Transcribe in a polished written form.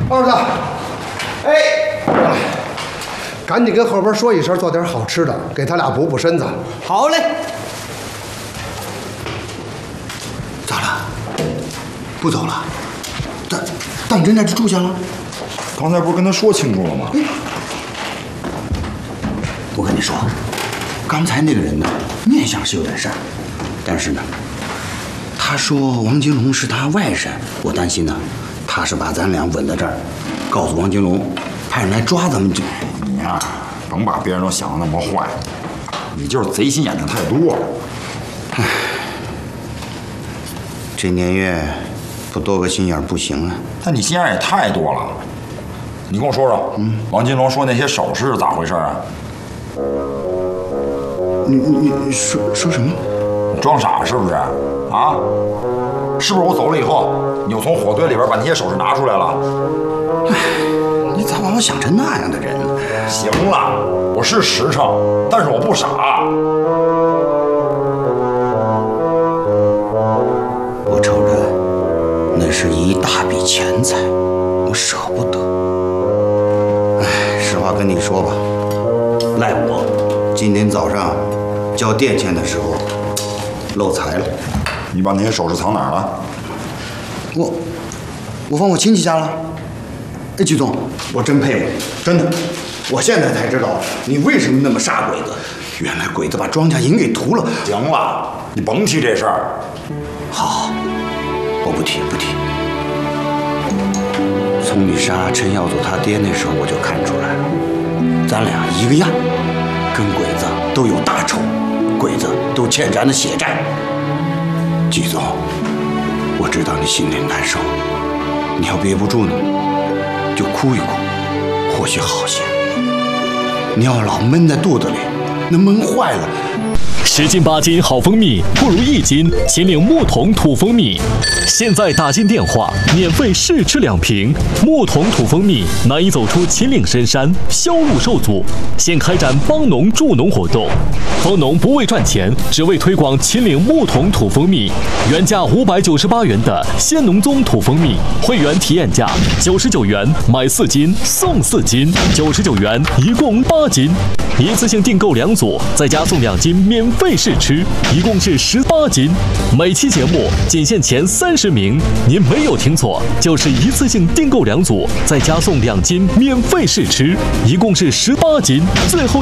二子，哎，赶紧跟后边说一声，做点好吃的，给他俩补补身子。 好嘞。 咋了？不走了？当真在这住下了？ 刚才不是跟他说清楚了吗？ 我跟你说，刚才那个人呢，面相是有点善，但是呢，他说王金龙是他外甥，我担心呢，他是把咱俩稳在这儿，告诉王金龙，派人来抓咱们这。 你呀，甭把别人都想的那么坏，你就是贼心眼子太多了。 唉，这年月不多个心眼不行啊。 但你心眼也太多了。你跟我说说，王金龙说那些首饰是咋回事啊？ 你说什么？ 你装傻是不是？啊？是不是我走了以后，你又从火堆里边把那些首饰拿出来了？ 唉，你咋把我想成那样的人呢？ 行了，我是实诚，但是我不傻。 我瞅着那是一大笔钱财，我舍不得。唉，实话跟你说吧，赖我今天早上交电钱的时候漏财了。 你把那些首饰藏哪儿了？ 我放我亲戚家了。哎，季总，我真佩服你，真的。我现在才知道你为什么那么杀鬼子，原来鬼子把庄稼银给屠了。 行了，你甭提这事儿。 好，我不提。从你杀陈耀祖他爹那时候我就看出来了，咱俩一个样，跟鬼子都有大仇，鬼子都欠咱的血债。季总，我知道你心里难受，你要憋不住呢，就哭一哭，或许好些。你要老闷在肚子里，那闷坏了。 10斤8斤好蜂蜜，不如1斤秦岭木桶土蜂蜜。现在打进电话，免费试吃2瓶木桶土蜂蜜，难以走出秦岭深山，销路受阻。现开展帮农助农活动，帮农不为赚钱，只为推广秦岭木桶土蜂蜜。原价598元的鲜农宗土蜂蜜，会员体验价99元，买4斤送4斤，99元一共8斤。一次性订购2组，再加送2斤免费试吃，一共是18斤。每期节目仅限前30名，您没有听错，就是一次性订购2组，再加送2斤免费试吃，一共是18斤。最后